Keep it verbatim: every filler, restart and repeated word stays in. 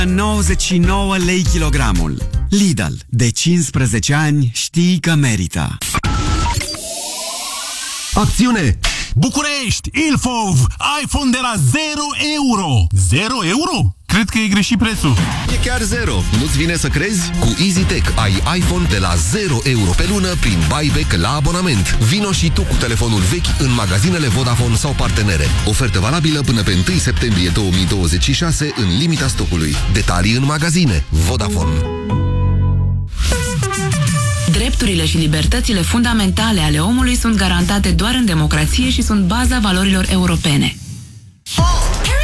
nouăzeci și nouă lei kilogramul. Lidl. De cincisprezece ani știi că merită. Acțiune! București! Ilfov! iPhone de la zero euro! zero euro? Cred că e greșit prețul. E chiar zero. Nu-ți vine să crezi? Cu EasyTech ai iPhone de la zero euro pe lună prin buyback la abonament. Vino și tu cu telefonul vechi în magazinele Vodafone sau partenere. Ofertă valabilă până pe întâi septembrie două mii douăzeci și șase în limita stocului. Detalii în magazine. Vodafone. Drepturile și libertățile fundamentale ale omului sunt garantate doar în democrație și sunt baza valorilor europene.